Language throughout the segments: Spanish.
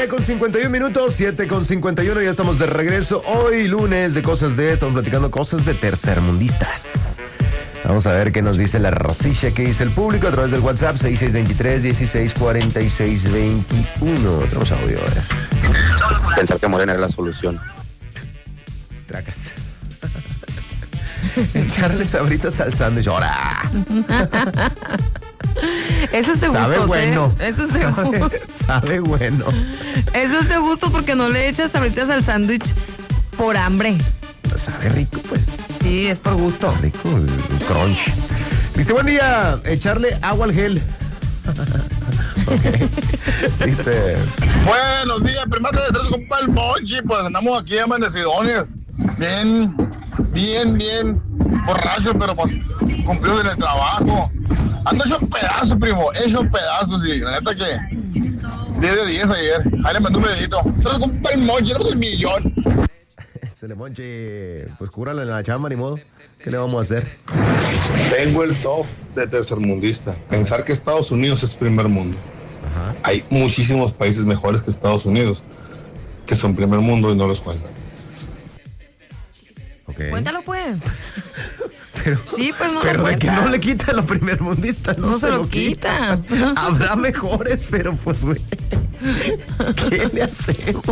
7:51, 7:51, ya estamos de regreso. Hoy lunes de Cosas de, estamos platicando cosas de tercermundistas. Vamos a ver qué nos dice la racilla, qué dice el público a través del WhatsApp 6623-1646-21. Tenemos audio ahora. Pensar que Morena era la solución. Tracas. Echarle sabritas al sándwich. ¡Ahora! Eso es de gusto. Sabe bueno. Eso es de gusto. Sabe bueno. Eso es de gusto porque no le echas sabritas al sándwich por hambre. Sabe rico, pues. Sí, es por gusto. Rico, el crunch. Dice, buen día, echarle agua al gel. Okay. Dice, buenos días, primero de tres, compa el Monchi, pues andamos aquí amanecidones, bien borrachos, pero pues cumplidos en el trabajo. Ando hecho pedazos, primo, hecho pedazos, y la neta que 10 de 10 ayer. Ahí le mandó un dedito. Tres, compa el Monchi, tenemos el millón. Se le Monchi, pues cúrale en la chamba, ni modo. ¿Qué le vamos a hacer? Tengo el top de tercermundista. Pensar que Estados Unidos es primer mundo. Ajá. Hay muchísimos países mejores que Estados Unidos que son primer mundo y no los cuentan. Okay. Cuéntalo, pues. Pero, sí, pues no pero lo de que cuenta. no le quita lo primermundista, no se lo quita. Habrá mejores, pero pues, güey, ¿qué le hacemos?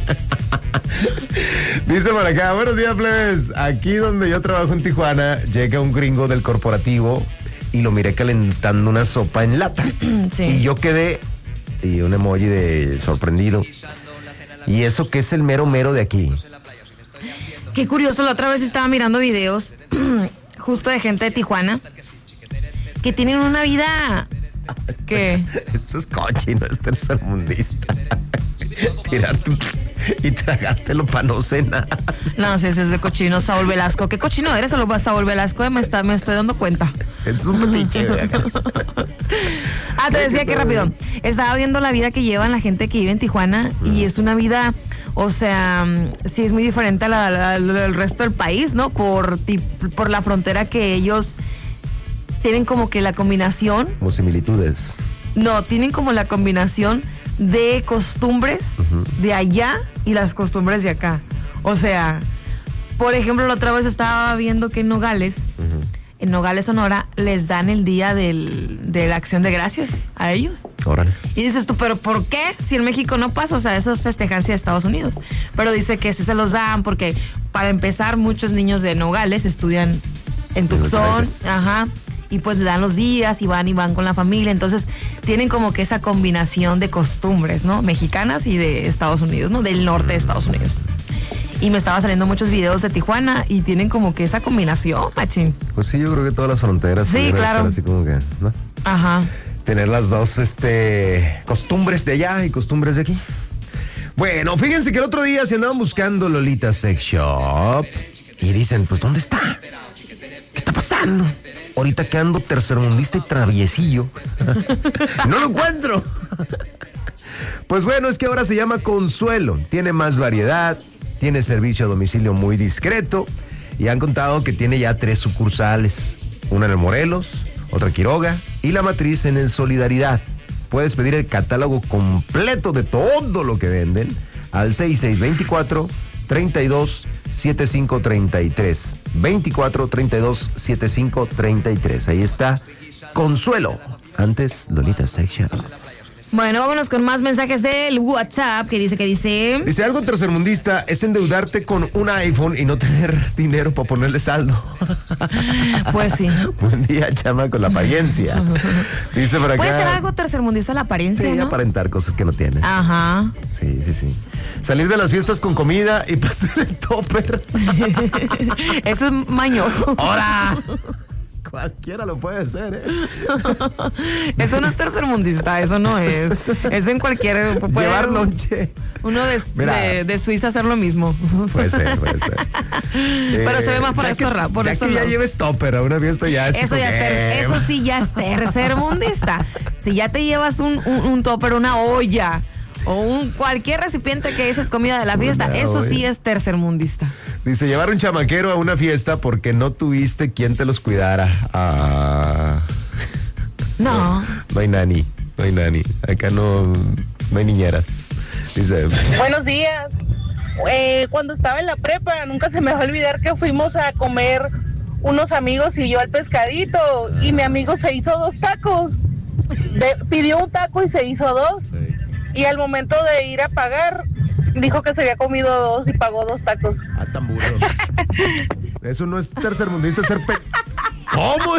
Dice por acá, buenos días, plebes. Aquí donde yo trabajo en Tijuana, llega un gringo del corporativo y lo miré calentando una sopa en lata. Sí. Y yo quedé, y un emoji de sorprendido. ¿Y eso qué es el mero mero de aquí? Qué curioso, la otra vez estaba mirando videos justo de gente de Tijuana que tienen una vida que... Esto es cochino, es tercermundista. Tirarte y tragártelo para no cenar. No, si ese es de cochino, Saúl Velasco. ¿Qué cochino eres, Saúl Velasco? Me estoy dando cuenta. Es un fetiche, güey. Te decía que rápido. Estaba viendo la vida que llevan la gente que vive en Tijuana y es una vida, o sea, sí es muy diferente a al resto del país, ¿no? Por la frontera que ellos tienen como que la combinación. Como similitudes. No, tienen como la combinación de costumbres de allá y las costumbres de acá. O sea, por ejemplo, la otra vez estaba viendo que en Nogales, Sonora, les dan el día de la Acción de Gracias a ellos. Órale. Y dices tú, ¿pero por qué? Si en México no pasa, o sea, eso es festejancia de Estados Unidos. Pero dice que sí se los dan porque, para empezar, muchos niños de Nogales estudian en Tucson, y pues le dan los días y van con la familia. Entonces tienen como que esa combinación de costumbres, ¿no? Mexicanas y de Estados Unidos, ¿no? Del norte de Estados Unidos. Y me estaba saliendo muchos videos de Tijuana y tienen como que esa combinación, machín. Pues sí, yo creo que todas las fronteras. Sí, claro. Así como que, ¿no? Ajá. Tener las dos costumbres de allá y costumbres de aquí. Bueno, fíjense que el otro día se andaban buscando Lolita Sex Shop y dicen, pues, ¿dónde está? ¿Qué está pasando? Ahorita que ando tercermundista y traviesillo. No lo encuentro. Pues bueno, es que ahora se llama Consuelo. Tiene más variedad, tiene servicio a domicilio muy discreto y han contado que tiene ya 3 sucursales. Una en el Morelos, otra en Quiroga y la matriz en el Solidaridad. Puedes pedir el catálogo completo de todo lo que venden al 6624-327533. 24-32-7533. Ahí está Consuelo. Antes Lolita Sex Shop. Bueno, vámonos con más mensajes del WhatsApp que dice. Dice, algo tercermundista es endeudarte con un iPhone y no tener dinero para ponerle saldo. Pues sí. Buen día, chama, con la apariencia. Dice por acá. Puede ser algo tercermundista la apariencia, Sí, ¿no? aparentar cosas que no tienen. Ajá. Sí. Salir de las fiestas con comida y pasar el topper. Eso es mañoso. ¡Hora! Cualquiera lo puede hacer, Eso no es tercermundista, eso no es. Es en cualquier... Llevar lonche. Uno de Suiza hacer lo mismo. Puede ser. Pero se ve más por eso, ya que ya lleves topper a una fiesta ya es eso sí ya es tercermundista. Si ya te llevas un topper, una olla o cualquier recipiente que eches comida de la fiesta, eso sí es tercermundista. Dice, llevar un chamaquero a una fiesta porque no tuviste quien te los cuidara. No hay nani. Acá no hay niñeras. Dice. Buenos días. Cuando estaba en la prepa, nunca se me va a olvidar que fuimos a comer unos amigos y yo al pescadito, y mi amigo se hizo 2 tacos. Pidió un taco y se hizo 2. Y al momento de ir a pagar, dijo que se había comido 2 y pagó 2 tacos. Ah, tan burro. Eso no es tercermundista, es ser ¿Cómo?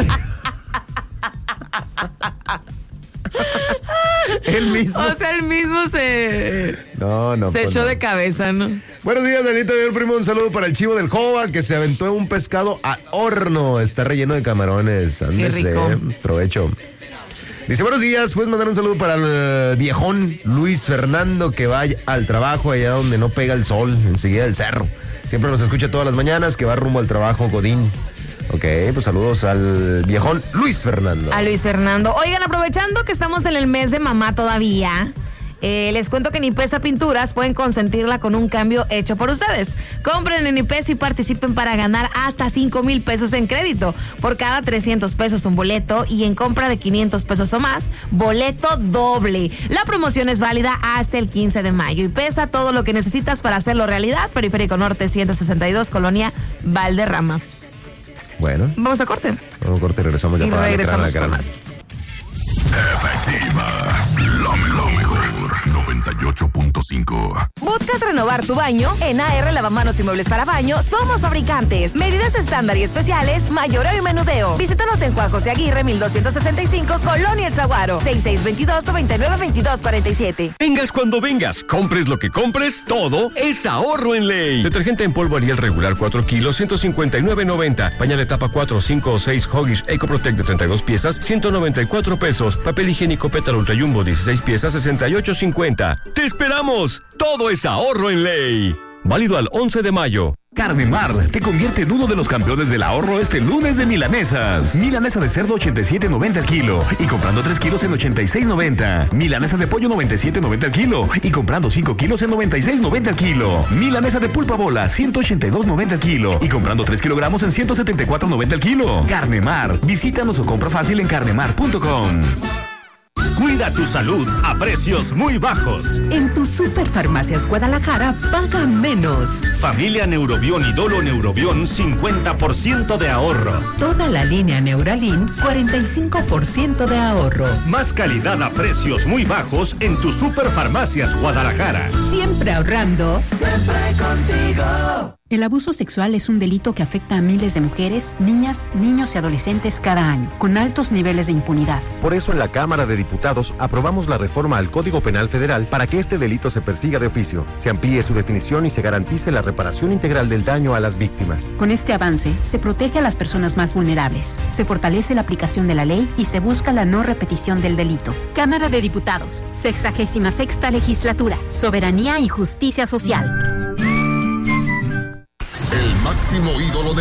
Él mismo. O sea, él mismo se echó de cabeza, ¿no? Buenos días, Danita, primo. Un saludo para el chivo del Jova, que se aventó un pescado al horno. Está relleno de camarones. Ándese, Qué rico. Provecho. Dice, buenos días, puedes mandar un saludo para el viejón Luis Fernando, que va al trabajo allá donde no pega el sol, enseguida del cerro. Siempre nos escucha todas las mañanas, que va rumbo al trabajo Godín. Ok, pues saludos al viejón Luis Fernando. A Luis Fernando. Oigan, aprovechando que estamos en el mes de mamá todavía, les cuento que en Nipesa Pinturas pueden consentirla con un cambio hecho por ustedes. Compren en Nipesa y participen para ganar hasta 5,000 pesos en crédito. Por cada 300 pesos un boleto, y en compra de 500 pesos o más, boleto doble. La promoción es válida hasta el 15 de mayo y pesa todo lo que necesitas para hacerlo realidad. Periférico Norte 162, Colonia Valderrama. Bueno. Vamos a corte. Vamos a corte y regresamos ya Y para regresamos la con cara. más. Efectiva, lo mejor, 98.5. ¿Buscas renovar tu baño? En AR Lavamanos y Muebles para Baño somos fabricantes. Medidas estándar y especiales, mayoreo y menudeo. Visítanos en Juan José Aguirre, 1265, Colonia El Zaguaro. 6622-992247. Vengas cuando vengas, compres lo que compres, todo es ahorro en ley. Detergente en polvo Ariel regular 4 kilos, 159.90. Pañal etapa 4, 5 o 6 Huggies EcoProtect de 32 piezas, 194 pesos. Papel higiénico Pétalo Ultra Jumbo 16 piezas, 68.50. ¡Te esperamos! Todo es ahorro en ley. Válido al 11 de mayo. Carnemar te convierte en uno de los campeones del ahorro este lunes de milanesas. Milanesa de cerdo 87.90 al kilo y comprando 3 kilos en 86.90. Milanesa de pollo 97.90 al kilo y comprando 5 kilos en 96.90 al kilo. Milanesa de pulpa bola 182.90 al kilo y comprando 3 kilogramos en 174.90 al kilo. Carnemar, visítanos o compra fácil en carnemar.com. Cuida tu salud a precios muy bajos. En tu Superfarmacias Guadalajara paga menos. Familia Neurobión y Dolo Neurobión, 50% de ahorro. Toda la línea Neuralin, 45% de ahorro. Más calidad a precios muy bajos en tu Superfarmacias Guadalajara. Siempre ahorrando, siempre contigo. El abuso sexual es un delito que afecta a miles de mujeres, niñas, niños y adolescentes cada año, con altos niveles de impunidad. Por eso en la Cámara de Diputados aprobamos la reforma al Código Penal Federal para que este delito se persiga de oficio, se amplíe su definición y se garantice la reparación integral del daño a las víctimas. Con este avance, se protege a las personas más vulnerables, se fortalece la aplicación de la ley y se busca la no repetición del delito. Cámara de Diputados, 66ª Legislatura, Soberanía y Justicia Social. El máximo ídolo de